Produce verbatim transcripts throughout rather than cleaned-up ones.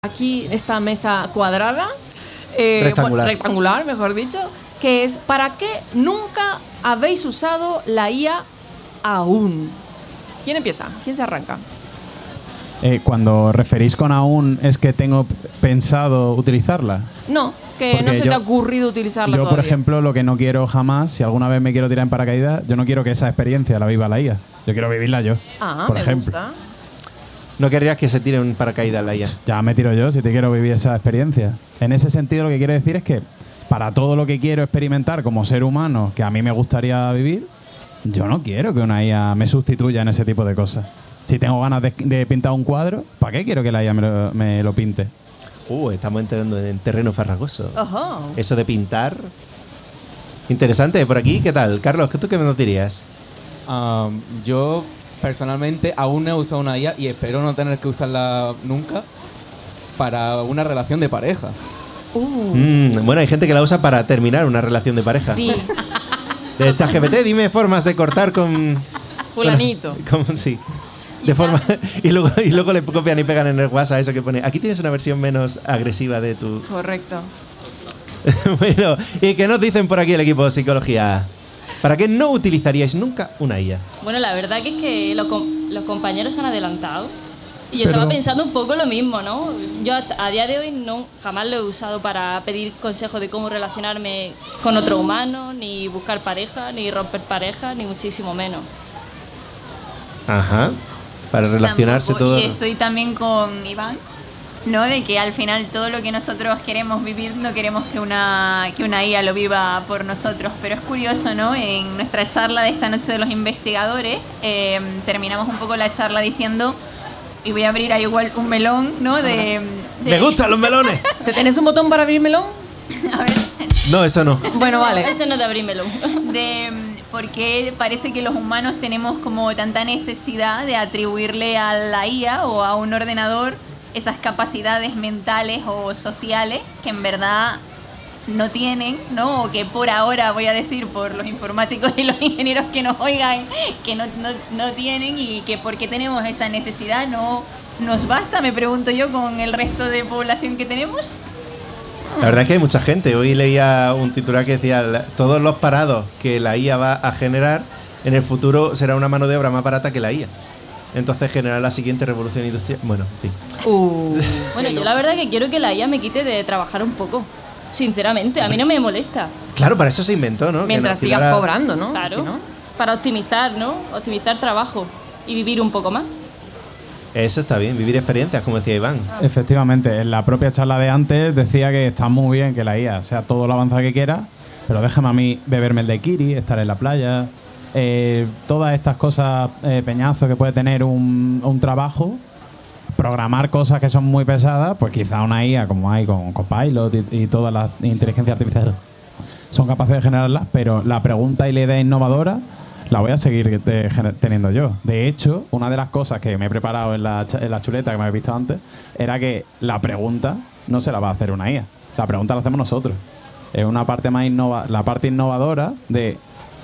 Aquí esta mesa cuadrada, eh, rectangular. Bueno, rectangular, mejor dicho, que es ¿para qué nunca habéis usado la I A aún? ¿Quién empieza? ¿Quién se arranca? Eh, cuando referís con aún, ¿es que tengo pensado utilizarla? No, que Porque no se yo- te ha ocurrido utilizarla Yo, todavía. por ejemplo, lo que no quiero jamás, si alguna vez me quiero tirar en paracaídas, yo no quiero que esa experiencia la viva la I A. Yo quiero vivirla yo, Ah, por me ejemplo. gusta. No querrías que se tire un paracaídas la I A. Ya me tiro yo si te quiero vivir esa experiencia. En ese sentido, lo que quiero decir es que para todo lo que quiero experimentar como ser humano, que a mí me gustaría vivir, yo no quiero que una I A me sustituya en ese tipo de cosas. Si tengo ganas de, de pintar un cuadro, ¿para qué quiero que la I A me lo, me lo pinte? Uh, estamos entrando en terreno farragoso. Ojo. Eso de pintar. Interesante. Por aquí, ¿qué tal? Carlos, ¿qué tú qué nos dirías? Um, yo personalmente aún no he usado una I A y espero no tener que usarla nunca para una relación de pareja. Uh, Mm, bueno, hay gente que la usa para terminar una relación de pareja. sí, De ChatGPT, dime formas de cortar con... fulanito. Con, sí. De forma, y, luego, y luego le copian y pegan en el WhatsApp eso que pone, aquí tienes una versión menos agresiva de tu... Correcto. Bueno, ¿y qué nos dicen por aquí el equipo de psicología? ¿Para qué no utilizaríais nunca una I A? Bueno, la verdad que es que los, com- los compañeros se han adelantado. Y yo Pero- estaba pensando un poco lo mismo, ¿no? Yo hasta- a día de hoy no, jamás lo he usado para pedir consejos de cómo relacionarme con otro humano, ni buscar pareja, ni romper pareja, ni muchísimo menos. Ajá. Para relacionarse Tampoco. todo... Y estoy también con Iván, ¿no? De que al final todo lo que nosotros queremos vivir no queremos que una, que una I A lo viva por nosotros. Pero es curioso, ¿no? En nuestra charla de esta noche de los investigadores, eh, terminamos un poco la charla diciendo, y voy a abrir ahí igual un melón, ¿no? De, de- ¡Me gustan los melones! ¿Te tenés un botón para abrir melón? A ver, No, eso no. Bueno, vale. Eso no te abrímelo. de porque parece que los humanos tenemos como tanta necesidad de atribuirle a la I A o a un ordenador esas capacidades mentales o sociales que en verdad no tienen, ¿no? O que por ahora, voy a decir, por los informáticos y los ingenieros que nos oigan, que no, no, no tienen, y que porque tenemos esa necesidad no nos basta, me pregunto yo, con el resto de población que tenemos. La verdad es que hay mucha gente. Hoy leía un titular que decía, "La- todos los parados que la I A va a generar, en el futuro será una mano de obra más barata que la I A. Entonces generará la siguiente revolución industrial". Bueno, en fin. Uh, Bueno, yo la verdad que quiero que la I A me quite de trabajar un poco. Sinceramente, a mí no me molesta. Claro, para eso se inventó, ¿no? Que mientras nos sigas tirara- cobrando, ¿no? Claro. Si no. Para optimizar, ¿no? Optimizar trabajo y vivir un poco más. Eso está bien, vivir experiencias, como decía Iván. Efectivamente, en la propia charla de antes decía que está muy bien que la I A sea todo lo avanzada que quiera, pero déjame a mí beberme el daiquiri, estar en la playa, eh, todas estas cosas, eh, peñazos que puede tener un, un trabajo, programar cosas que son muy pesadas, pues quizá una I A como hay con Copilot y, y todas las inteligencias artificiales son capaces de generarlas, pero la pregunta y la idea innovadora la voy a seguir de- gener- teniendo yo. De hecho, una de las cosas que me he preparado en la, cha- en la chuleta que me habéis visto antes era que la pregunta no se la va a hacer una I A. La pregunta la hacemos nosotros. Es una parte más innova, la parte innovadora de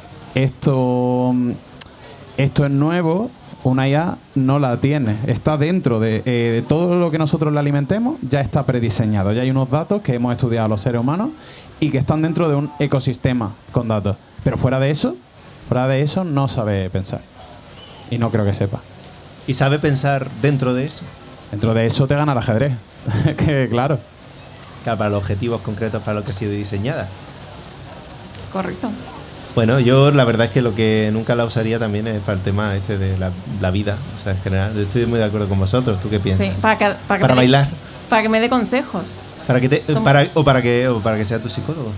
esto, esto es nuevo, una I A no la tiene. Está dentro de, eh, de todo lo que nosotros le alimentemos, ya está prediseñado. Ya hay unos datos que hemos estudiado los seres humanos y que están dentro de un ecosistema con datos. Pero fuera de eso, fuera de eso no sabe pensar. Y no creo que sepa. ¿Y sabe pensar dentro de eso? Dentro de eso te gana el ajedrez. Que claro. Claro, para los objetivos concretos para los que ha sido diseñada. Correcto. Bueno, yo la verdad es que lo que nunca la usaría también es para el tema este de la, la vida, o sea, en general. Yo estoy muy de acuerdo con vosotros. ¿Tú qué piensas? Sí, para, que, para, que Para me dé- bailar. para que me dé consejos. Para que te, Son- para, o para que o para que sea tu psicólogo.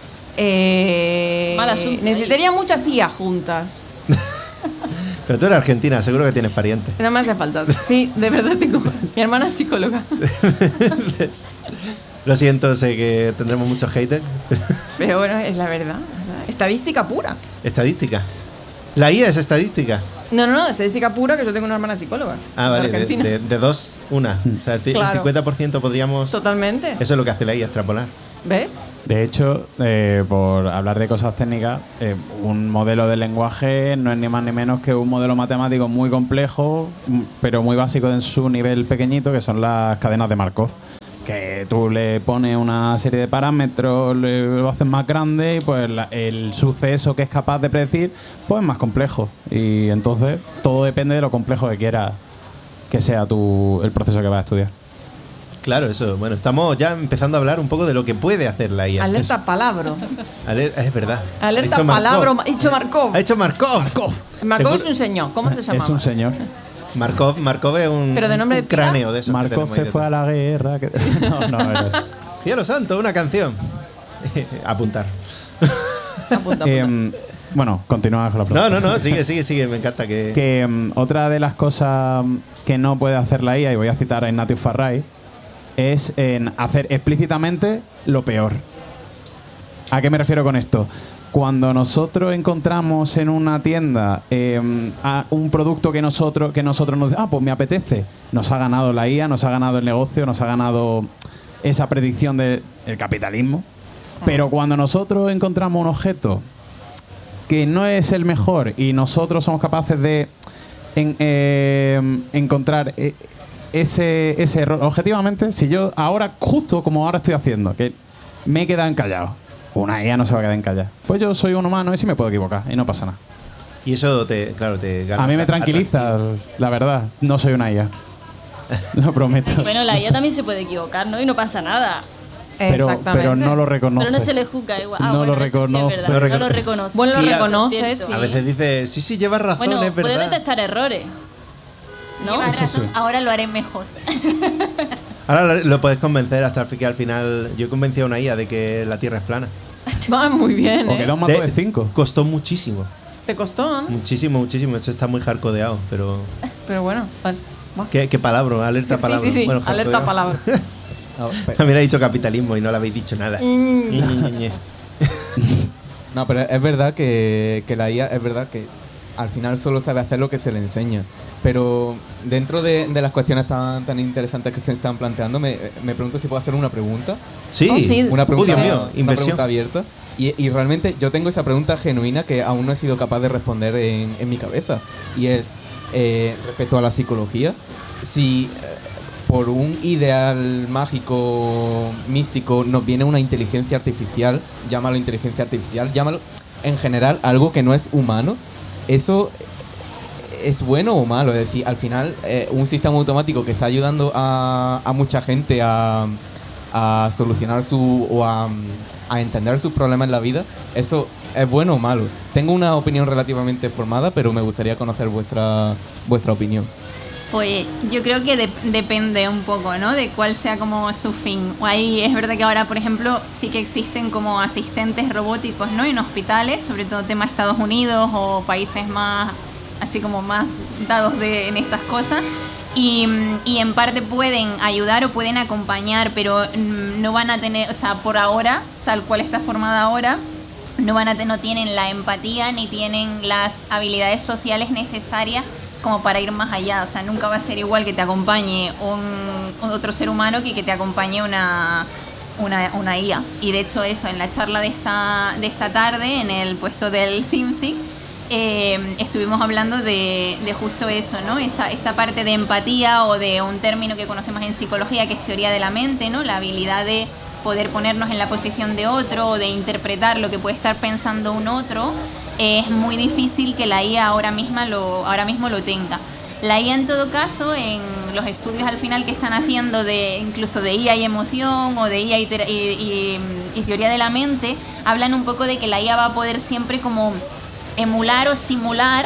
Eh, Mal asunto necesitaría muchas I A juntas. Pero tú eres argentina, seguro que tienes parientes. No me hace falta. Sí, de verdad tengo. Mi hermana es psicóloga. Lo siento, sé que tendremos muchos haters. Pero bueno, es la verdad. Estadística pura. Estadística. La I A es estadística. No, no, no, estadística pura, que yo tengo una hermana psicóloga. Ah, vale, de, Argentina. de- de dos, una. O sea, el ci- Claro. el cincuenta por ciento podríamos... Totalmente. Eso es lo que hace la I A, extrapolar. ¿Ves? De hecho, eh, por hablar de cosas técnicas, eh, un modelo de lenguaje no es ni más ni menos que un modelo matemático muy complejo, m- pero muy básico en su nivel pequeñito, que son las cadenas de Markov. Que tú le pones una serie de parámetros, le- lo haces más grande y pues la- el suceso que es capaz de predecir pues es más complejo. Y entonces todo depende de lo complejo que quieras que sea tu, el proceso que vas a estudiar. Claro, eso. Bueno, estamos ya empezando a hablar un poco de lo que puede hacer la I A. Alerta palabra. Aler- es verdad. Alerta Ha hecho palabra. Markov. Ha dicho Markov. Ha hecho Markov. Markov. Markov es Seguro- un señor. ¿Cómo se llama? Es un señor. Markov, Markov es un, ¿Pero de nombre un de pila? cráneo de esos. que Markov tenemos se ahí fue a detrás. la guerra. que- No, no, era eso. Cielo santo, una canción. Apuntar. Apunta, apunta. Em, bueno, continúa con la No, pregunta. no, no, sigue, sigue, sigue. Me encanta que. Que mm, otra de las cosas que no puede hacer la I A, y voy a citar a Ignatius Farray, es en hacer explícitamente lo peor. ¿A qué me refiero con esto? Cuando nosotros encontramos en una tienda eh, a un producto que nosotros, que nosotros nos ah, pues me apetece, nos ha ganado la I A, nos ha ganado el negocio, nos ha ganado esa predicción del capitalismo. Pero cuando nosotros encontramos un objeto que no es el mejor y nosotros somos capaces de en- eh, encontrar eh, ese, ese error, objetivamente, si yo ahora, justo como ahora estoy haciendo, que me he quedado encallado, una I A no se va a quedar encallada. Pues yo soy un humano y sí me puedo equivocar y no pasa nada. Y eso te, claro, te gana. A mí me tranquiliza, la verdad. No soy una I A. Lo prometo. Bueno, la I A también se puede equivocar, ¿no? Y no pasa nada. pero, Exactamente. pero no lo reconoce. Pero no se le juzga igual. Ah, No bueno, lo eso sí es reconoce. verdad, No no, recono- lo reconoce. Bueno, Sí, lo a- reconoce, cierto. sí. A veces dice, sí, sí, llevas razón, Bueno, es puede verdad. detectar errores. ¿No? Llevas Eso razón, sí. ahora lo haré mejor. Ahora lo, lo puedes convencer hasta que al final. Yo he convencido a una I A de que la Tierra es plana. Va muy bien, O ¿eh? que da un mato De- de cinco. Costó muchísimo. Te costó, ¿no? Muchísimo, muchísimo. Eso está muy hardcodeado, pero. Pero bueno, vale. Va. ¿Qué, qué palabra? Alerta Sí, palabra. sí, sí. Bueno, Alerta hardcodeado. palabra. No, pe- También ha dicho capitalismo y no le habéis dicho nada. Ñe, Ñe, Ñe. no, pero es verdad que, que la I A es verdad que al final solo sabe hacer lo que se le enseña. Pero dentro de, de las cuestiones tan, tan interesantes que se están planteando, me, me pregunto si puedo hacer una pregunta. Sí, Oh, sí. Una pregunta, Uy, Dios mío, una inversión. pregunta abierta. Y, y realmente yo tengo esa pregunta genuina que aún no he sido capaz de responder en, en mi cabeza. Y es, eh, respecto a la psicología, si eh, por un ideal mágico, místico, nos viene una inteligencia artificial, llámalo inteligencia artificial, llámalo en general algo que no es humano, eso es bueno o malo. Es decir, al final, eh, un sistema automático que está ayudando a, a mucha gente a, a solucionar su o a, a entender sus problemas en la vida, eso es bueno o malo. Tengo una opinión relativamente formada, pero me gustaría conocer vuestra vuestra opinión. Pues yo creo que de- depende un poco, ¿no? De cuál sea como su fin. Ahí es verdad que ahora, por ejemplo, sí que existen como asistentes robóticos, ¿no? En hospitales, sobre todo tema Estados Unidos o países más, así como más dados de, en estas cosas. Y, y en parte pueden ayudar o pueden acompañar, pero mm, no van a tener, o sea, por ahora, tal cual está formada ahora, no van a te- no tienen la empatía ni tienen las habilidades sociales necesarias como para ir más allá. O sea, nunca va a ser igual que te acompañe un, un otro ser humano que que te acompañe una, una, una I A. Y de hecho eso, en la charla de esta, de esta tarde, en el puesto del CIMSI, eh, estuvimos hablando de, de justo eso, ¿no? Esta, esta parte de empatía o de un término que conocemos en psicología que es teoría de la mente, ¿no? La habilidad de poder ponernos en la posición de otro o de interpretar lo que puede estar pensando un otro. Es muy difícil que la I A ahora, misma lo, ahora mismo lo tenga. La I A en todo caso, en los estudios al final que están haciendo de incluso de I A y emoción o de I A y, tera- y- y- y teoría de la mente, hablan un poco de que la I A va a poder siempre como emular o simular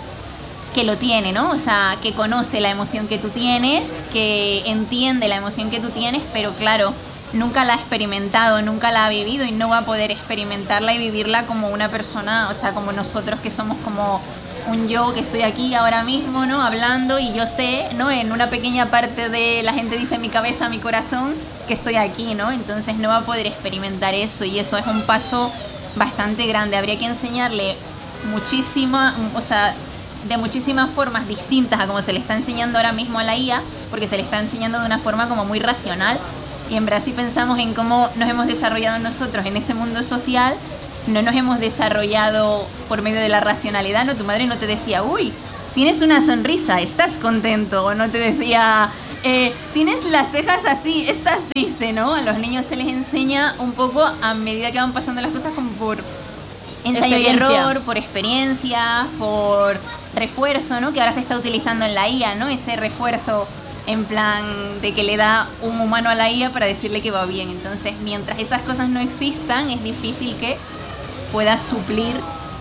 que lo tiene, ¿no? O sea, que conoce la emoción que tú tienes, que entiende la emoción que tú tienes, pero claro, nunca la ha experimentado, nunca la ha vivido y no va a poder experimentarla y vivirla como una persona, o sea, como nosotros que somos como un yo que estoy aquí ahora mismo, ¿no? Hablando y yo sé, ¿no? En una pequeña parte de la gente dice mi cabeza, mi corazón, que estoy aquí, ¿no? Entonces no va a poder experimentar eso y eso es un paso bastante grande. Habría que enseñarle muchísima, o sea, de muchísimas formas distintas a como se le está enseñando ahora mismo a la I A, porque se le está enseñando de una forma como muy racional Y en verdad si pensamos en cómo nos hemos desarrollado nosotros en ese mundo social, no nos hemos desarrollado por medio de la racionalidad, ¿no? Tu madre no te decía, uy, tienes una sonrisa, estás contento, o no te decía, eh, tienes las cejas así, estás triste, ¿no? A los niños se les enseña un poco a medida que van pasando las cosas como por ensayo y error, por experiencia, por refuerzo, ¿no? Que ahora se está utilizando en la I A, ¿no? Ese refuerzo en plan de que le da un humano a la I A para decirle que va bien. Entonces, mientras esas cosas no existan, es difícil que pueda suplir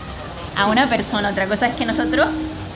a una persona. Otra cosa es que nosotros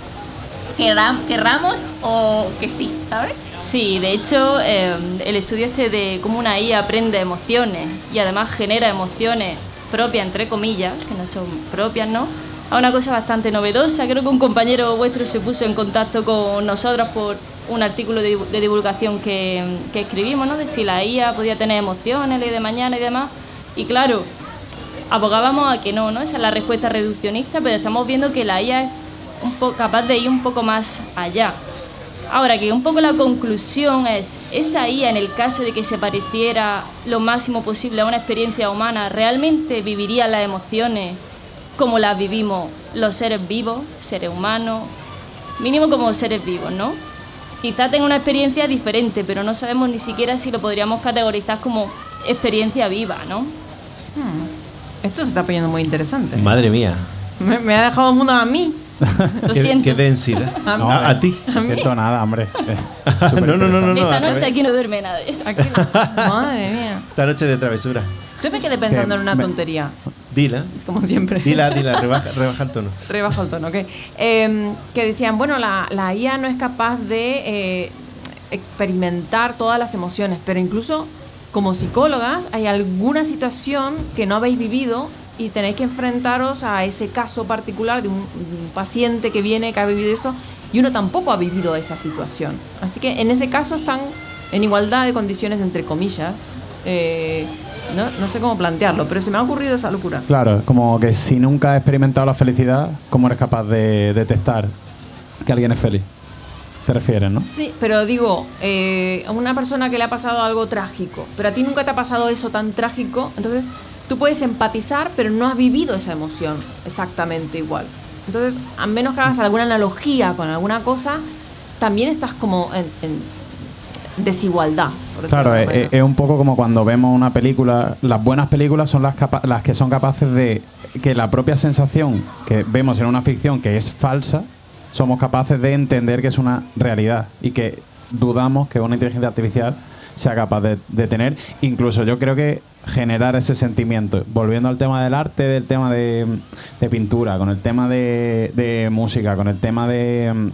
querram- querramos o que sí, ¿sabes? Sí, de hecho, eh, el estudio este de cómo una I A aprende emociones y además genera emociones propias, entre comillas, que no son propias, ¿no? A una cosa bastante novedosa. Creo que un compañero vuestro se puso en contacto con nosotros por un artículo de, de divulgación que, que escribimos, ¿no? De si la I A podía tener emociones, ley de mañana y demás. Y claro, abogábamos a que no, ¿no? Esa es la respuesta reduccionista, pero estamos viendo que la I A es un poco capaz de ir un poco más allá. Ahora, que un poco la conclusión es, esa I A, en el caso de que se pareciera lo máximo posible a una experiencia humana, ¿realmente viviría las emociones como las vivimos los seres vivos, seres humanos, mínimo como seres vivos, ¿no? Quizá tenga una experiencia diferente, pero no sabemos ni siquiera si lo podríamos categorizar como experiencia viva, ¿no? Hmm. Esto se está poniendo muy interesante. Madre mía. Me, me ha dejado el mundo a mí. Lo qué, siento. qué densidad. A mí. No, a, a ti. No siento nada, hombre. No, no, no, no, no. Esta a noche ver. aquí no duerme nadie. Aquí no. Madre mía. Esta noche de travesura. Yo me quedé pensando Que en una me- tontería, Dila. como siempre. Dila, dila, rebaja, rebaja el tono. Rebajo el tono, ¿ok? Eh, que decían, bueno, la, la I A no es capaz de eh, experimentar todas las emociones, pero incluso como psicólogas hay alguna situación que no habéis vivido y tenéis que enfrentaros a ese caso particular de un, un paciente que viene, que ha vivido eso, y uno tampoco ha vivido esa situación. Así que en ese caso están en igualdad de condiciones, entre comillas. Eh, no, no sé cómo plantearlo, pero se me ha ocurrido esa locura. Claro, como que si nunca has experimentado la felicidad, ¿cómo eres capaz de detectar que alguien es feliz? ¿Te refieres, no? Sí, pero digo, eh, a una persona que le ha pasado algo trágico, pero a ti nunca te ha pasado eso tan trágico, entonces tú puedes empatizar, pero no has vivido esa emoción exactamente igual. Entonces, a menos que hagas alguna analogía con alguna cosa, también estás como en, en desigualdad. Por decirlo Claro, de es, alguna es un poco como cuando vemos una película. Las buenas películas son las, capa- las que son capaces de que la propia sensación que vemos en una ficción que es falsa, somos capaces de entender que es una realidad y que dudamos que una inteligencia artificial sea capaz de, de tener. Incluso yo creo que generar ese sentimiento. Volviendo al tema del arte, del tema de, de pintura, con el tema de, de música, con el tema de,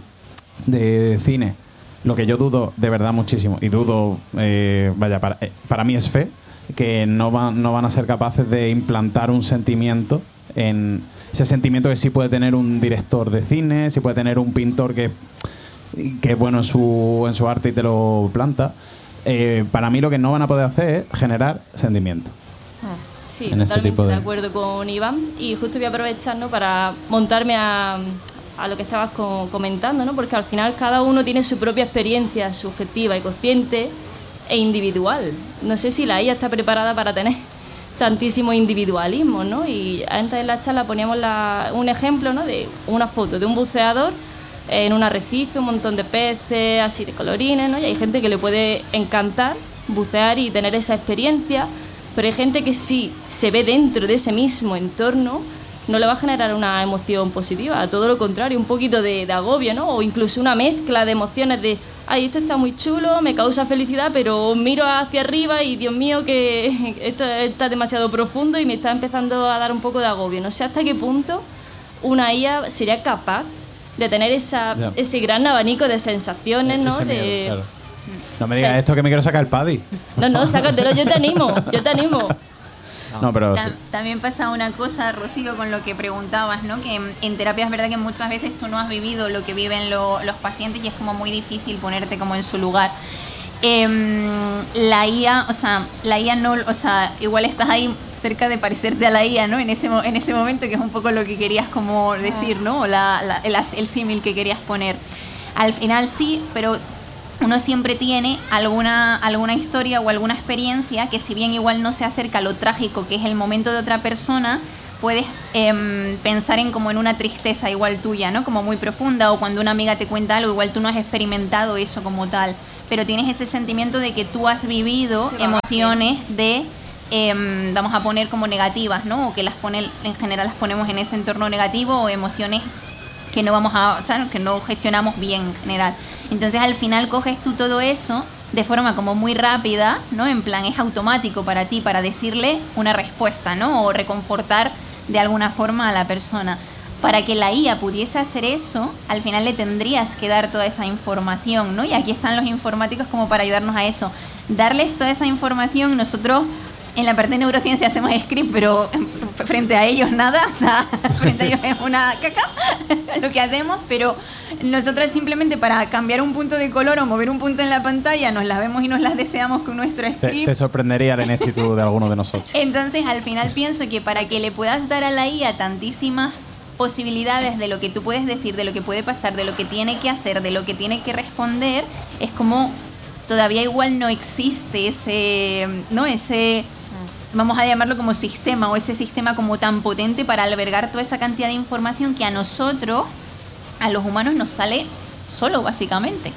de cine. Lo que yo dudo de verdad muchísimo, y dudo, eh, vaya, para, eh, para mí es fe, que no, va, no van a ser capaces de implantar un sentimiento en ese sentimiento que sí puede tener un director de cine, sí puede tener un pintor que, que es bueno en su, en su arte y te lo planta. Eh, para mí lo que no van a poder hacer es generar sentimiento. Sí, en ese totalmente tipo de... de- acuerdo con Iván. Y justo voy a aprovechar, ¿no?, para montarme a, a lo que estabas co- comentando, ¿no? Porque al final cada uno tiene su propia experiencia subjetiva y consciente e individual. No sé si la I A está preparada para tener tantísimo individualismo, ¿no? Y antes en la charla poníamos la, un ejemplo, ¿no?, de una foto de un buceador en un arrecife, un montón de peces, así de colorines, ¿no? Y hay gente que le puede encantar bucear y tener esa experiencia, pero hay gente que si se ve dentro de ese mismo entorno no le va a generar una emoción positiva, a todo lo contrario, un poquito de, de agobio, ¿no? O incluso una mezcla de emociones de, ay, esto está muy chulo, me causa felicidad, pero miro hacia arriba y Dios mío que esto está demasiado profundo y me está empezando a dar un poco de agobio. No sé hasta qué punto una I A sería capaz de tener esa, Ya. ese gran abanico de sensaciones, ¿no? Ese De, miedo, claro. No me o digas sea, esto que me quiero sacar el paddy. No, no, sácatelo, yo te animo, yo te animo. No, pero Tam- También pasa una cosa, Rocío, con lo que preguntabas, ¿no? Que en- en terapia es verdad que muchas veces tú no has vivido lo que viven lo- los pacientes y es como muy difícil ponerte como en su lugar. Em, la I A, o sea, la I A no, o sea, igual estás ahí cerca de parecerte a la I A, ¿no? En ese, mo- en ese momento, que es un poco lo que querías como decir, ¿no? O la- la- el, as- el símil que querías poner. Al final sí, pero uno siempre tiene alguna, alguna historia o alguna experiencia que, si bien igual no se acerca a lo trágico que es el momento de otra persona, puedes eh, pensar en como en una tristeza igual tuya, ¿no? Como muy profunda, o cuando una amiga te cuenta algo, igual tú no has experimentado eso como tal, pero tienes ese sentimiento de que tú has vivido Sí, emociones de, eh, vamos a poner como negativas, ¿no? O que las pone, en general las ponemos en ese entorno negativo, o emociones que no vamos a, o sea, que no gestionamos bien en general. Entonces al final coges tú todo eso de forma como muy rápida, ¿no? En plan, es automático para ti, para decirle una respuesta, ¿no? O reconfortar de alguna forma a la persona. Para que la I A pudiese hacer eso, al final le tendrías que dar toda esa información, ¿no? Y aquí están los informáticos como para ayudarnos a eso. Darles toda esa información. Nosotros en la parte de neurociencia hacemos script, pero frente a ellos nada, o sea, frente a ellos es una caca lo que hacemos, pero nosotras simplemente para cambiar un punto de color o mover un punto en la pantalla nos las vemos y nos las deseamos con nuestro Te, script. te sorprendería la ineptitud de alguno de nosotros. Entonces al final pienso que para que le puedas dar a la I A tantísimas posibilidades de lo que tú puedes decir, de lo que puede pasar, de lo que tiene que hacer, de lo que tiene que responder, es como todavía igual no existe ese, ¿no? Ese, vamos a llamarlo como sistema, o ese sistema como tan potente para albergar toda esa cantidad de información que a nosotros, a los humanos, nos sale solo, básicamente.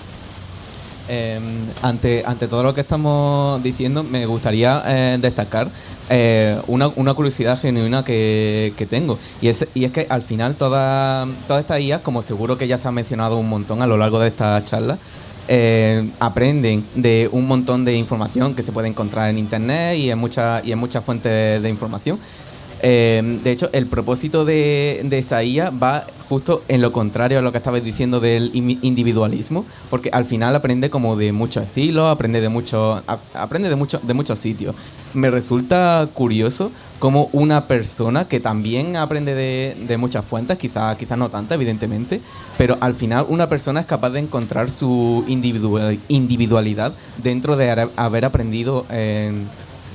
Eh, ante, ante todo lo que estamos diciendo, me gustaría eh, destacar eh, una, una curiosidad genuina que, que tengo. Y es, y es que al final todas toda estas I As, como seguro que ya se ha mencionado un montón a lo largo de esta charla, eh, aprenden de un montón de información que se puede encontrar en internet y en, mucha, y en muchas fuentes de información. Eh, de hecho, el propósito de, de esa I A va justo en lo contrario a lo que estabais diciendo del individualismo, porque al final aprende como de muchos estilos, aprende de muchos, aprende de muchos, de muchos sitios. Me resulta curioso cómo una persona que también aprende de, de muchas fuentes, quizás quizá no tanta, evidentemente, pero al final una persona es capaz de encontrar su individual, individualidad dentro de haber aprendido en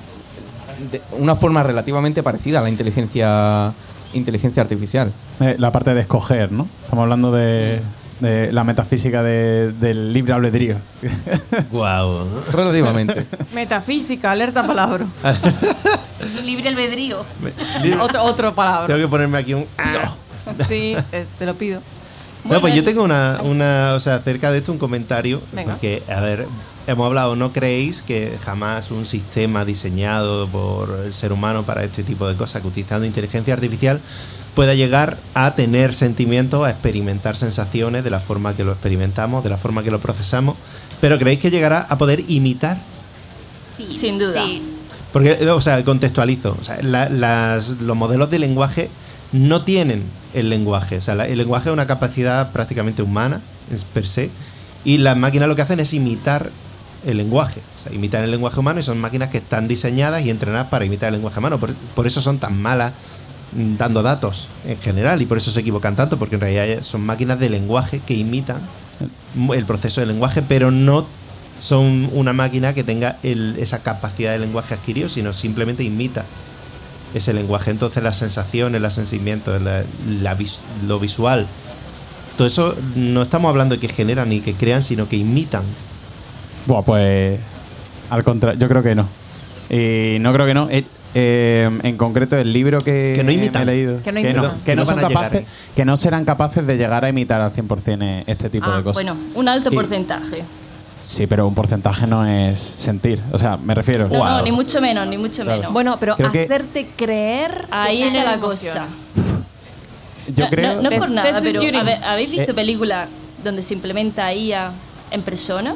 de una forma relativamente parecida a la inteligencia inteligencia artificial. Eh, la parte de escoger, ¿no? Estamos hablando de, de la metafísica de, del libre albedrío. Guau. Relativamente. Metafísica, alerta palabra. Libre albedrío. otro, otro palabra. Tengo que ponerme aquí un... Sí, eh, te lo pido. No, pues yo tengo una, una, o sea, acerca de esto un comentario. Venga. Porque, a ver, hemos hablado, ¿no creéis que jamás un sistema diseñado por el ser humano para este tipo de cosas, que utilizando inteligencia artificial, pueda llegar a tener sentimientos, a experimentar sensaciones de la forma que lo experimentamos, de la forma que lo procesamos? Pero ¿creéis que llegará a poder imitar? Sí, Sin duda. Sí. Porque, o sea, contextualizo. O sea, la- las, los modelos de lenguaje no tienen el lenguaje. O sea, la- el lenguaje es una capacidad prácticamente humana, es per se, y las máquinas lo que hacen es imitar el lenguaje. O sea, imitar el lenguaje humano, y son máquinas que están diseñadas y entrenadas para imitar el lenguaje humano. Por, por eso son tan malas mm, dando datos en general, y por eso se equivocan tanto, porque en realidad son máquinas de lenguaje que imitan el proceso del lenguaje, pero no son una máquina que tenga el- esa capacidad de lenguaje adquirido, sino simplemente imita ese lenguaje. Entonces las sensaciones, los sentimientos, la- la vis- lo visual, todo eso no estamos hablando de que generan ni que crean, sino que imitan. Buah, pues al contrario, yo creo que no. Y no creo que no. Eh, eh, en concreto, el libro que, Que no imitan. me he leído, Que no que, no, imitan. que no No son van a llegar capaces, ahí. que no serán capaces de llegar a imitar al cien por ciento este tipo Ah, de cosas. bueno, un alto Sí. porcentaje. Sí, pero un porcentaje no es sentir. O sea, me refiero. No, Wow. no, ni mucho menos, ni mucho Claro. menos. Bueno, pero Creo que- hacerte creer. Ahí que viene la emociones. cosa. Yo no, creo. no, no es por Test- nada, test pero Turing. a ver, ¿habéis visto Eh. películas donde se implementa I A en persona?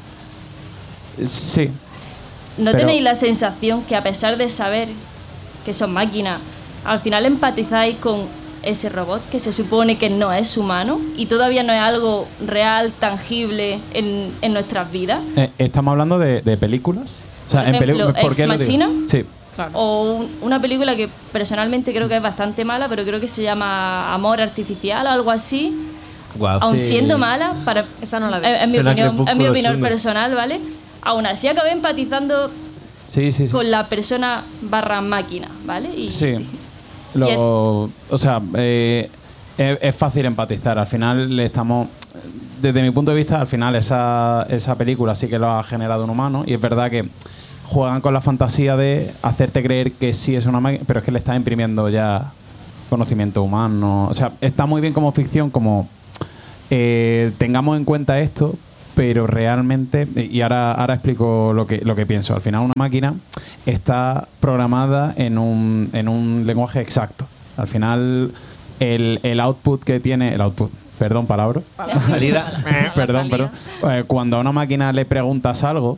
Sí. ¿No Pero- tenéis la sensación que, a pesar de saber que son máquinas, al final empatizáis con ese robot que se supone que no es humano y todavía no es algo real, tangible en, en nuestras vidas? Eh, ¿Estamos hablando de, de películas? O sea, Por ejemplo, peli- ¿por qué Ex lo digo? Machina. Sí. O un- una película que personalmente creo que es bastante mala, pero creo que se llama Amor Artificial o algo así. Guau. Aun Sí. siendo mala, para, Esa no la vi. en, en mi Suena opinión, en mi Crepúsculo opinión chungo. personal, ¿vale? Aún así acabé empatizando Sí, sí, sí. con la persona barra máquina, ¿vale? Y, Sí. y Lo, o sea, eh, es, es fácil empatizar. Al final le estamos desde mi punto de vista, al final esa, esa película sí que lo ha generado un humano y es verdad que juegan con la fantasía de hacerte creer que sí es una máquina, pero es que le está imprimiendo ya conocimiento humano. O sea, está muy bien como ficción, como eh, tengamos en cuenta esto, pero realmente, y ahora, ahora explico lo que, lo que pienso. Al final una máquina está programada en un, en un lenguaje exacto. Al final el, el output que tiene, el output, perdón, palabra. Salida. perdón, perdón. Eh, cuando a una máquina le preguntas algo,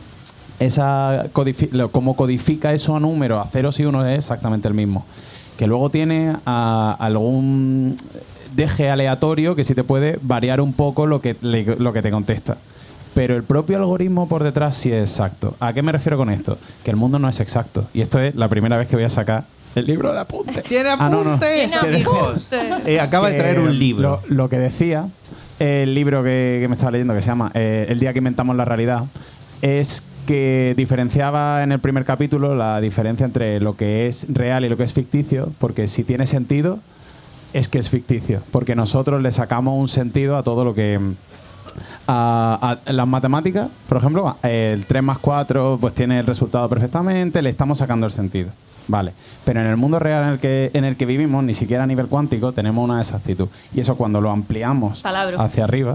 esa codifi- lo, como codifica eso a números, a ceros y unos, es exactamente el mismo. Que luego tiene a, algún deje aleatorio que sí te puede variar un poco lo que, le, lo que te contesta. Pero el propio algoritmo por detrás sí es exacto. ¿A qué me refiero con esto? Que el mundo no es exacto. Y esto es la primera vez que voy a sacar el libro de apuntes. ¡Tiene Ah, no, no. apuntes, Tiene amigos! Eh, acaba de traer Que un libro. Lo, lo que decía, el libro que, que me estaba leyendo, que se llama eh, El día que inventamos la realidad, es que diferenciaba en el primer capítulo la diferencia entre lo que es real y lo que es ficticio, porque si tiene sentido, es que es ficticio, porque nosotros le sacamos un sentido a todo lo que... A, a las matemáticas, por ejemplo, el tres más cuatro pues tiene el resultado perfectamente, le estamos sacando el sentido. Vale, pero en el mundo real en el que en el que vivimos, ni siquiera a nivel cuántico, tenemos una exactitud. Y eso cuando lo ampliamos Palabra. hacia arriba...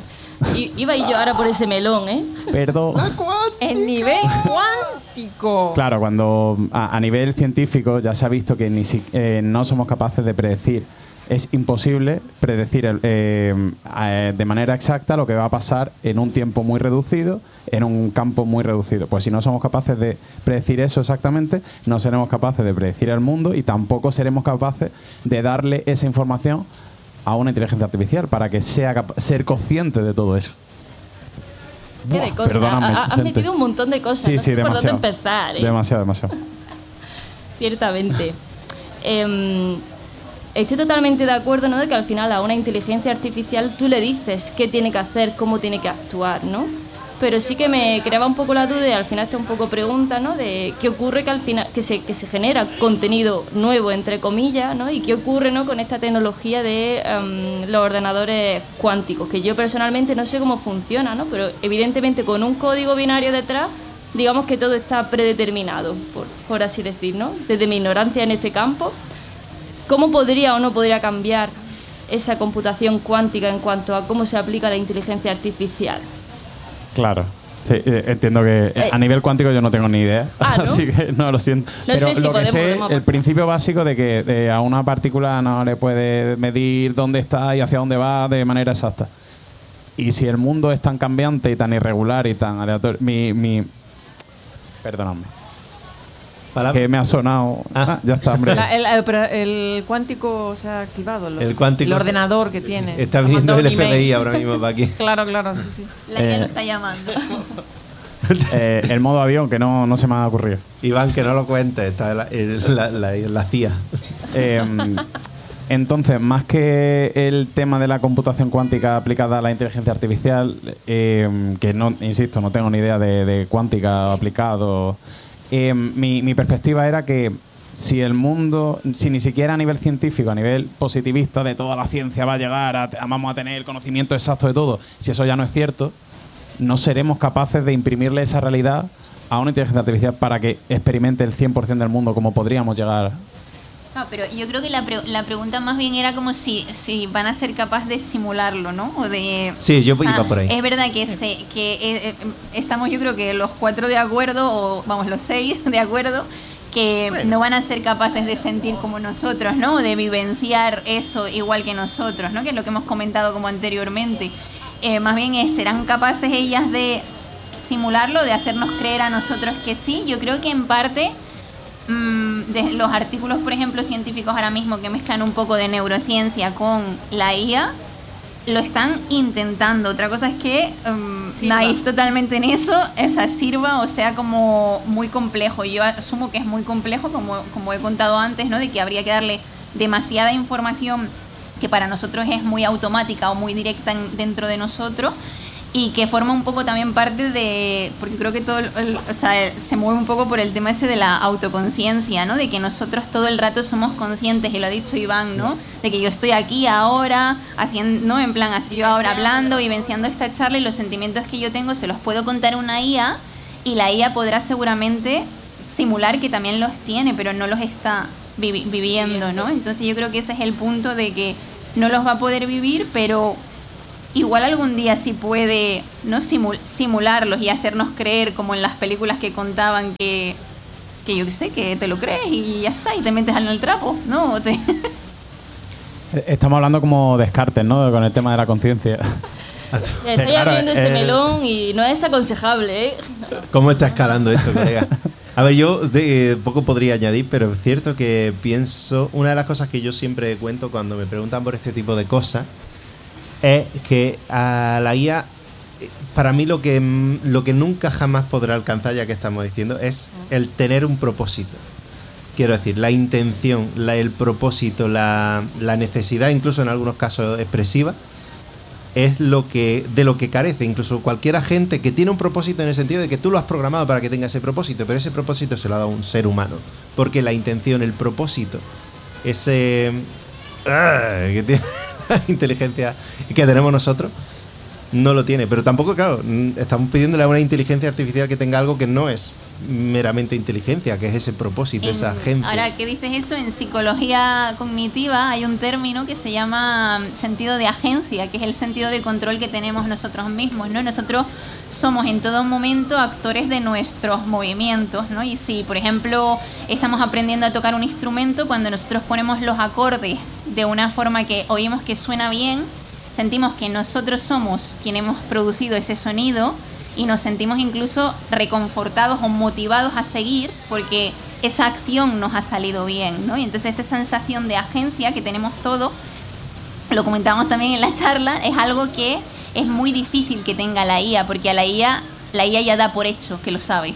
I- Iba y yo ahora por ese melón, ¿eh? Perdón. El nivel cuántico. Claro, cuando a, a nivel científico ya se ha visto que ni si, eh, no somos capaces de predecir. Es imposible predecir el, eh, eh, de manera exacta lo que va a pasar en un tiempo muy reducido, en un campo muy reducido. Pues si no somos capaces de predecir eso exactamente, no seremos capaces de predecir el mundo y tampoco seremos capaces de darle esa información a una inteligencia artificial para que sea capa- ser consciente de todo eso. ¿Qué de Buah, cosas? perdóname, Ha- ha- Has gente. metido un montón de cosas. Sí, no sí, sé por dónde demasiado. empezar, ¿eh? Demasiado, demasiado. Ciertamente. Em, estoy totalmente de acuerdo, ¿no? De que al final a una inteligencia artificial tú le dices qué tiene que hacer, cómo tiene que actuar, ¿no? Pero sí que me creaba un poco la duda y al final está un poco pregunta, ¿no? De qué ocurre que al final que se, que se genera contenido nuevo, entre comillas, ¿no? Y qué ocurre, ¿no? Con esta tecnología de um, los ordenadores cuánticos, que yo personalmente no sé cómo funciona, ¿no? Pero evidentemente con un código binario detrás, digamos que todo está predeterminado, por, por así decir, ¿no? Desde mi ignorancia en este campo, ¿cómo podría o no podría cambiar esa computación cuántica en cuanto a cómo se aplica la inteligencia artificial? Claro. Sí, eh, entiendo que eh, Eh. a nivel cuántico yo no tengo ni idea, Ah, ¿no? así que no lo siento. No Pero sé si lo que podemos sé, remover. el principio básico de que eh, a una partícula no le puede medir dónde está y hacia dónde va de manera exacta. Y si el mundo es tan cambiante y tan irregular y tan aleatorio, mi, mi perdonadme, Palabra. que me ha sonado. Ah. Ah, ya está, hombre. La- el, el- pero el cuántico se ha activado. lo- El cuántico El se- ordenador que tiene. Está Ha viniendo mandado el un F B I email. ahora mismo para aquí. Claro, claro, sí, sí. La guía Eh. lo está llamando. Eh, el modo avión, que no, no se me ha ocurrido. Iván, que no lo cuentes, está la, el- la, la- la C I A. Eh, entonces, más que el tema de la computación cuántica aplicada a la inteligencia artificial, eh, que no, insisto, no tengo ni idea de, de cuántica aplicado, eh, mi, mi perspectiva era que si el mundo, si ni siquiera a nivel científico, a nivel positivista de toda la ciencia va a llegar, a, a- vamos a tener el conocimiento exacto de todo, si eso ya no es cierto, no seremos capaces de imprimirle esa realidad a una inteligencia artificial para que experimente el cien por ciento del mundo como podríamos llegar. No, pero yo creo que la, pre- la pregunta más bien era como si, si van a ser capaces de simularlo, ¿no? O de, Sí, yo o sea, iba por ahí. Es verdad que, se, que eh, eh, estamos yo creo que los cuatro de acuerdo, o vamos, los seis de acuerdo, que no van a ser capaces de sentir como nosotros, ¿no? De vivenciar eso igual que nosotros, ¿no? Que es lo que hemos comentado como anteriormente. Eh, más bien es, ¿serán capaces ellas de simularlo, de hacernos creer a nosotros que sí? Yo creo que en parte... de los artículos, por ejemplo, científicos ahora mismo que mezclan un poco de neurociencia con la I A, lo están intentando. Otra cosa es que um, Sirva. naif totalmente en eso, esa sirva o sea como muy complejo. Yo asumo que es muy complejo, como, como he contado antes, ¿no? De que habría que darle demasiada información que para nosotros es muy automática o muy directa en- dentro de nosotros. y que forma un poco también parte de, porque creo que todo, el, el, o sea, se mueve un poco por el tema ese de la autoconciencia, ¿no? De que nosotros todo el rato somos conscientes, y lo ha dicho Iván, ¿no? De que yo estoy aquí ahora, haciendo, ¿no? En plan, así yo ahora hablando, vivenciando esta charla, y los sentimientos que yo tengo se los puedo contar a una I A, y la I A podrá seguramente simular que también los tiene, pero no los está vivi- viviendo, ¿no? Entonces yo creo que ese es el punto de que no los va a poder vivir, pero igual algún día sí puede, ¿no? Simul- simularlos y hacernos creer, como en las películas que contaban, que, que yo qué sé, que te lo crees y ya está, y te metes en el trapo, ¿no? O te... Estamos hablando como Descartes, ¿no? Con el tema de la conciencia. Ya estáis Claro, abriendo ese eh, melón y no es aconsejable, ¿eh? ¿Cómo está escalando esto, colega? A ver, yo de, poco podría añadir, pero es cierto que pienso... Una de las cosas que yo siempre cuento cuando me preguntan por este tipo de cosas es que a la I A, para mí lo que, lo que nunca jamás podrá alcanzar, ya que estamos diciendo, es el tener un propósito. Quiero decir, la intención, la, el propósito, la, la necesidad, incluso en algunos casos expresiva, es lo que de lo que carece incluso cualquier agente que tiene un propósito, en el sentido de que tú lo has programado para que tenga ese propósito, pero ese propósito se lo ha dado un ser humano, porque la intención, el propósito, ese uh, que tiene la inteligencia que tenemos nosotros, no lo tiene. Pero tampoco, claro, estamos pidiéndole a una inteligencia artificial que tenga algo que no es meramente inteligencia, que es ese propósito, En, esa agencia. ahora que dices eso, en psicología cognitiva hay un término que se llama sentido de agencia, que es el sentido de control que tenemos nosotros mismos, ¿no? Nosotros somos en todo momento actores de nuestros movimientos, ¿no? Y si, por ejemplo, estamos aprendiendo a tocar un instrumento, cuando nosotros ponemos los acordes de una forma que oímos que suena bien, sentimos que nosotros somos quienes hemos producido ese sonido, y nos sentimos incluso reconfortados o motivados a seguir porque esa acción nos ha salido bien, ¿no? Y entonces esta sensación de agencia que tenemos todos, lo comentábamos también en la charla, es algo que es muy difícil que tenga la I A, porque a la I A, la I A ya da por hecho que lo sabe.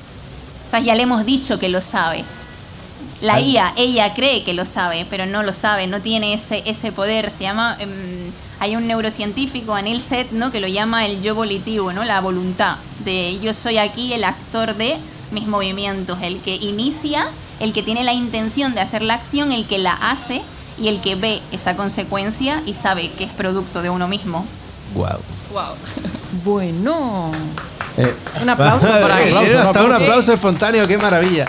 O sea, ya le hemos dicho que lo sabe. La I A, ella cree que lo sabe, pero no lo sabe, no tiene ese, ese poder. Se llama... Eh, hay un neurocientífico, Anil Seth, ¿no? Que lo llama el yo volitivo, ¿no? La voluntad. De yo soy aquí el actor de mis movimientos, el que inicia, el que tiene la intención de hacer la acción, el que la hace y el que ve esa consecuencia y sabe que es producto de uno mismo. Wow. Wow. Bueno. Eh, Un aplauso por ahí. Eh, tiene hasta un aplauso espontáneo, qué maravilla.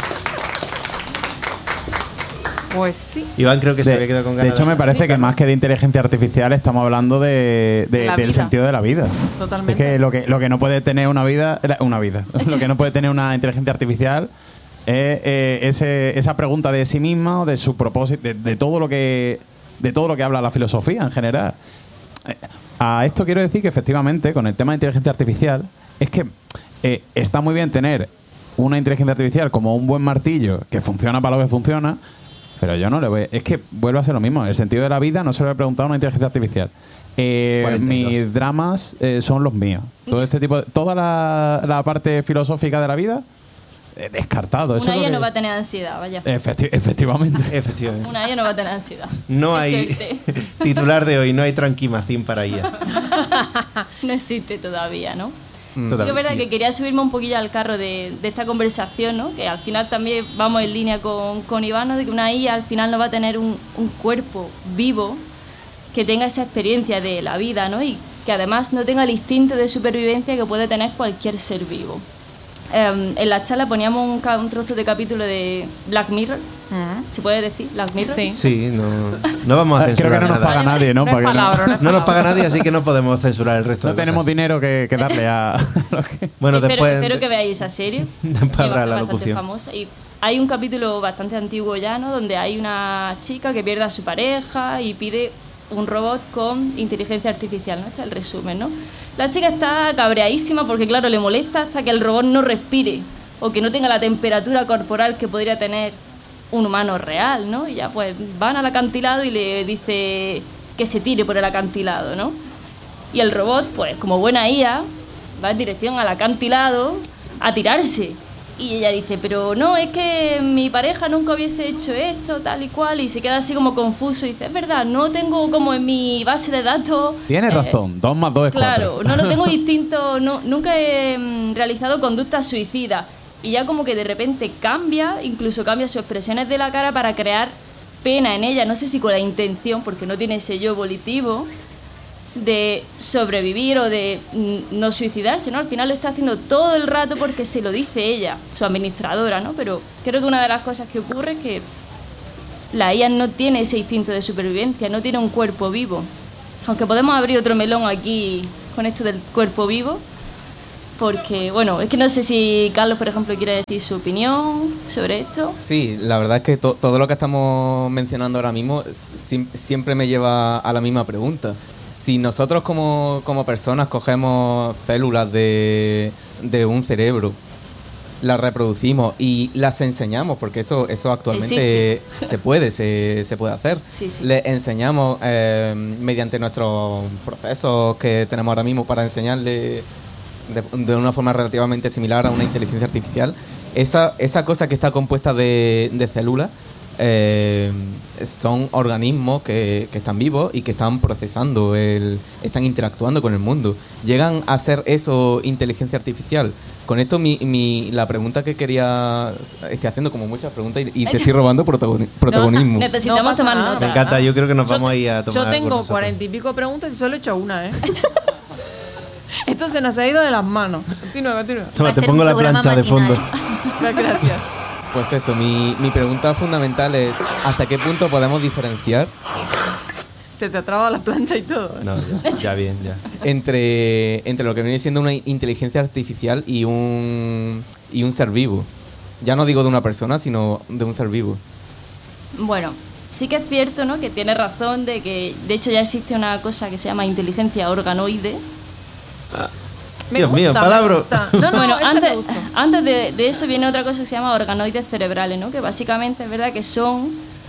Pues sí. Iván creo que se de, había quedado con de ganas. hecho, me parece Sí, que claro. más que de inteligencia artificial estamos hablando de, de- La del vida. sentido de la vida. Totalmente. Es que lo que lo que no puede tener una vida, una vida, lo que no puede tener una inteligencia artificial es eh, ese, esa pregunta de sí misma o de su propósito, de, de todo lo que de todo lo que habla la filosofía en general. Eh, A esto quiero decir que efectivamente con el tema de inteligencia artificial es que eh, está muy bien tener una inteligencia artificial como un buen martillo que funciona para lo que funciona. Pero yo no le voy... Es que vuelvo a hacer lo mismo. El sentido de la vida no se lo he preguntado a una inteligencia artificial. Eh, cuarenta y dos. mis dramas eh, son los míos. Todo este tipo de- toda la, la parte filosófica de la vida, eh, descartado. Eso Una es lo I A que- no va a tener ansiedad, vaya. Efecti- efectivamente. Efectivamente. Una I A no va a tener ansiedad. No Qué hay suerte. titular de hoy, no hay tranquimacín para I A. No existe todavía, ¿no? Mm. Sí que es verdad que quería subirme un poquillo al carro de, de esta conversación, ¿no? Que al final también vamos en línea con, con Iván, ¿no? De que una I A al final no va a tener un, un cuerpo vivo que tenga esa experiencia de la vida, ¿no? Y que además no tenga el instinto de supervivencia que puede tener cualquier ser vivo. Eh, en la charla poníamos un, ca- un trozo de capítulo de Black Mirror. Mm. ¿Se puede decir Black Mirror? Sí. Sí, no, no vamos a Creo censurar que no nos nada. paga nadie, ¿no? No es Para que palabra, no es No nos paga palabra. nadie, así que no podemos censurar el resto no de tenemos cosas. dinero que, que darle a... lo que- Bueno, espero, después... espero que veáis esa serie. después que habrá es la bastante locución. famosa. Y hay un capítulo bastante antiguo ya, ¿no? Donde hay una chica que pierde a su pareja y pide un robot con inteligencia artificial, ¿no? Este es el resumen, ¿no? La chica está cabreadísima porque, claro, le molesta hasta que el robot no respire o que no tenga la temperatura corporal que podría tener un humano real, ¿no? Y ya pues van al acantilado y le dice que se tire por el acantilado, ¿no? Y el robot, pues como buena I A, va en dirección al acantilado a tirarse. Y ella dice, pero no, es que mi pareja nunca hubiese hecho esto, tal y cual, y se queda así como confuso y dice, es verdad, no tengo como en mi base de datos... Tienes eh, razón, dos más dos es Claro, cuatro. no, no tengo distinto, no, nunca he mm, realizado conductas suicidas. Y ya como que de repente cambia, incluso cambia sus expresiones de la cara para crear pena en ella, no sé si con la intención, porque no tiene ese yo volitivo, de sobrevivir o de mm, no suicidarse, ¿no? Al final lo está haciendo todo el rato porque se lo dice ella, su administradora, ¿no? Pero creo que una de las cosas que ocurre es que la I A no tiene ese instinto de supervivencia, no tiene un cuerpo vivo. Aunque podemos abrir otro melón aquí con esto del cuerpo vivo, porque, bueno, es que no sé si Carlos, por ejemplo, quiere decir su opinión sobre esto. Sí, la verdad es que to- todo lo que estamos mencionando ahora mismo si- siempre me lleva a la misma pregunta. Si nosotros como, como personas cogemos células de, de un cerebro, las reproducimos y las enseñamos, porque eso, eso actualmente se puede, se, se puede hacer. Sí, sí. Le enseñamos eh, mediante nuestros procesos que tenemos ahora mismo para enseñarle de, de una forma relativamente similar a una inteligencia artificial. Esa, esa cosa que está compuesta de, de células eh, son organismos que, que están vivos y que están procesando, el, están interactuando con el mundo. ¿Llegan a ser eso inteligencia artificial? Con esto mi, mi, la pregunta que quería... Estoy haciendo como muchas preguntas y, y te estoy robando protagoni- protagonismo. Necesitamos No pasa tomar nada. Me nota. encanta, yo creo que nos Yo vamos te- a ir a tomar Yo por tengo nosotros. cuarenta y pico preguntas y solo he hecho una, ¿eh? Esto se nos ha ido de las manos. Continúa, continúa. Va Toma, a te ser pongo un la programa plancha de fondo. matinal. Gracias. Pues eso, mi, mi pregunta fundamental es ¿hasta qué punto podemos diferenciar Se te ha trabado la plancha y todo. ¿eh? No, ya, ya bien, ya. entre, entre lo que viene siendo una inteligencia artificial y un, y un ser vivo? Ya no digo de una persona, sino de un ser vivo. Bueno, sí que es cierto, ¿no?, que tiene razón de que, de hecho, ya existe una cosa que se llama inteligencia organoide. Me Dios gusta, mío, me palabra. gusta. No, no, bueno, esa me antes, gustó. antes de, de eso viene otra cosa que se llama organoides cerebrales, ¿no?, que básicamente es verdad que son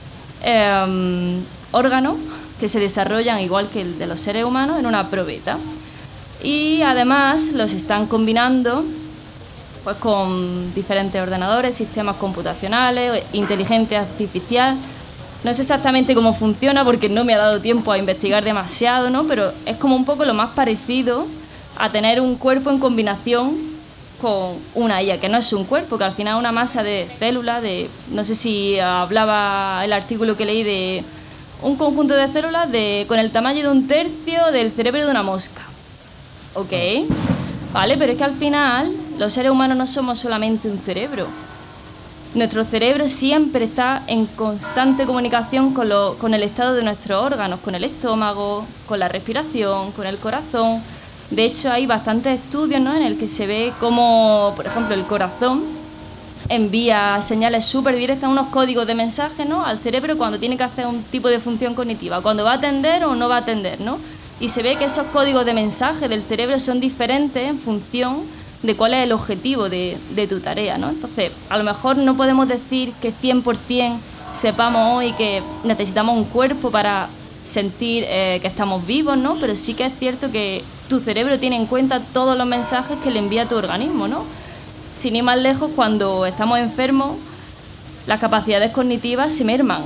eh, órganos que se desarrollan igual que el de los seres humanos en una probeta. Y además los están combinando pues con diferentes ordenadores, sistemas computacionales, inteligencia artificial. No sé exactamente cómo funciona porque no me ha dado tiempo a investigar demasiado, ¿no? Pero es como un poco lo más parecido a tener un cuerpo en combinación con una I A, que no es un cuerpo, que al final es una masa de células, de, no sé si hablaba el artículo que leí de un conjunto de células de, con el tamaño de un tercio del cerebro de una mosca. Ok, vale, pero es que al final los seres humanos no somos solamente un cerebro. Nuestro cerebro siempre está en constante comunicación con, lo, con el estado de nuestros órganos, con el estómago, con la respiración, con el corazón. De hecho, hay bastantes estudios, ¿no?, en el que se ve cómo, por ejemplo, el corazón envía señales súper directas, unos códigos de mensaje, ¿no?, al cerebro cuando tiene que hacer un tipo de función cognitiva, cuando va a atender o no va a atender, ¿no? Y se ve que esos códigos de mensaje del cerebro son diferentes en función de cuál es el objetivo de, de tu tarea, ¿no? Entonces, a lo mejor no podemos decir que cien por ciento sepamos hoy que necesitamos un cuerpo para sentir eh, que estamos vivos, ¿no? Pero sí que es cierto que tu cerebro tiene en cuenta todos los mensajes que le envía tu organismo, ¿no? Sin ir más lejos, cuando estamos enfermos, las capacidades cognitivas se merman.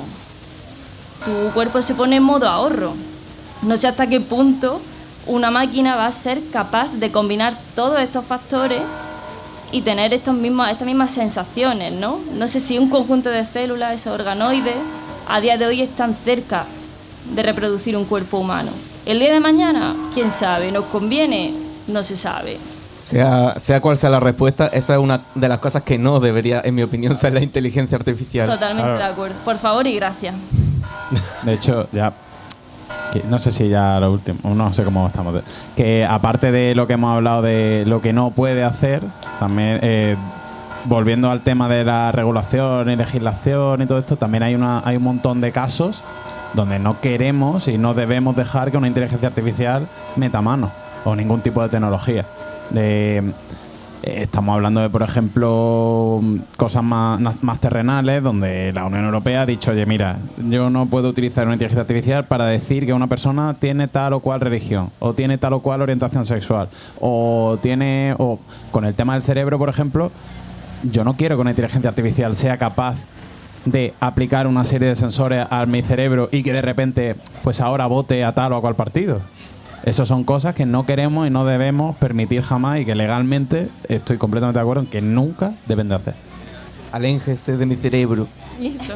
Tu cuerpo se pone en modo ahorro. No sé hasta qué punto una máquina va a ser capaz de combinar todos estos factores y tener estos mismos, estas mismas sensaciones, ¿no? No sé si un conjunto de células, esos organoides, a día de hoy están cerca de reproducir un cuerpo humano. El día de mañana, quién sabe, ¿nos conviene? No se sabe. Sea, sea cual sea la respuesta, esa es una de las cosas que no debería, en mi opinión, ser la inteligencia artificial. Totalmente Claro. de acuerdo. Por favor y gracias. De hecho, ya. que no sé si ya lo último, no sé cómo estamos. de- Que aparte de lo que hemos hablado de lo que no puede hacer, también eh, volviendo al tema de la regulación y legislación y todo esto, también hay una hay un montón de casos donde no queremos y no debemos dejar que una inteligencia artificial meta mano o ningún tipo de tecnología. De, eh, estamos hablando de, por ejemplo, cosas más, más terrenales, donde la Unión Europea ha dicho, oye, mira, yo no puedo utilizar una inteligencia artificial para decir que una persona tiene tal o cual religión, o tiene tal o cual orientación sexual, o tiene, o con el tema del cerebro, por ejemplo, yo no quiero que una inteligencia artificial sea capaz de aplicar una serie de sensores a mi cerebro y que de repente, pues ahora vote a tal o a cual partido. Esas son cosas que no queremos y no debemos permitir jamás y que legalmente estoy completamente de acuerdo en que nunca deben de hacer. Aléjese de mi cerebro. Y eso.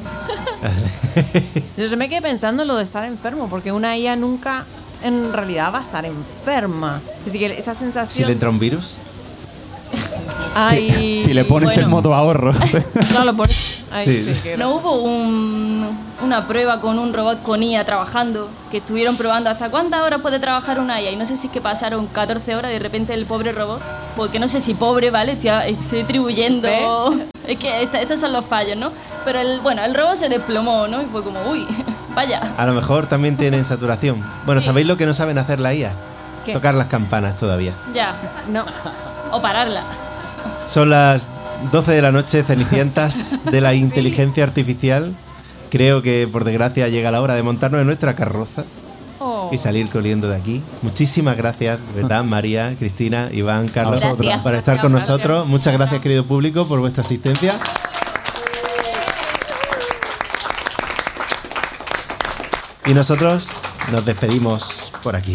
Yo me quedé pensando en lo de estar enfermo, porque una I A nunca en realidad va a estar enferma. Así que esa sensación... Si le entra un virus. Ay, Si, si le pones bueno. el modo ahorro. No, lo pones... Ay, Sí. sí, qué ¿No gracioso. hubo un- una prueba con un robot con I A trabajando? Que estuvieron probando hasta cuántas horas puede trabajar una I A. Y no sé si es que pasaron catorce horas y de repente el pobre robot, porque no sé si pobre, ¿vale? Estoy, estoy atribuyendo... ¿Ves? Es que esta- estos son los fallos, ¿no? Pero el, bueno, el robot se desplomó, ¿no? Y fue como, uy, vaya. A lo mejor también tienen saturación. Bueno, ¿sabéis lo que no saben hacer la I A? ¿Qué? Tocar las campanas todavía. Ya. No. O pararla. Son las doce de la noche, cenicientas de la inteligencia artificial. Creo que, por desgracia, llega la hora de montarnos en nuestra carroza Oh. y salir corriendo de aquí. Muchísimas gracias, ¿verdad? María, Cristina, Iván, Carlos, Gracias. por estar con Gracias. nosotros. Muchas gracias, querido público, por vuestra asistencia. Y nosotros nos despedimos por aquí.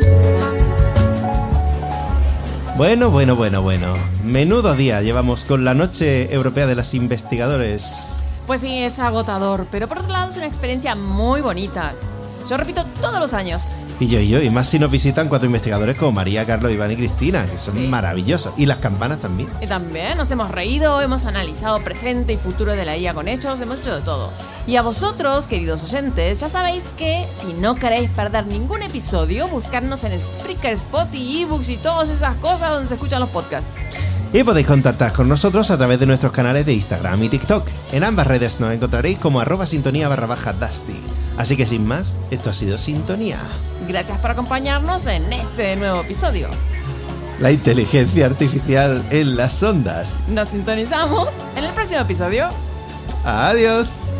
Bueno, bueno, bueno, bueno. Menudo día llevamos con la Noche Europea de los Investigadores. Pues sí, es agotador, pero por otro lado es una experiencia muy bonita. Yo repito todos los años. Y yo, y yo, y más si nos visitan cuatro investigadores como María, Carlos, Iván y Cristina, que son Sí. maravillosos. Y las campanas también. Y también nos hemos reído, hemos analizado presente y futuro de la I A con hechos, hemos hecho de todo. Y a vosotros, queridos oyentes, ya sabéis que si no queréis perder ningún episodio, buscarnos en Spreaker, Spotify, eBooks y todas esas cosas donde se escuchan los podcasts. Y podéis contactar con nosotros a través de nuestros canales de Instagram y TikTok. En ambas redes nos encontraréis como arroba sintonía barra baja Dusty. Así que sin más, esto ha sido Sintonía. Gracias por acompañarnos en este nuevo episodio. La inteligencia artificial en las ondas. Nos sintonizamos en el próximo episodio. Adiós.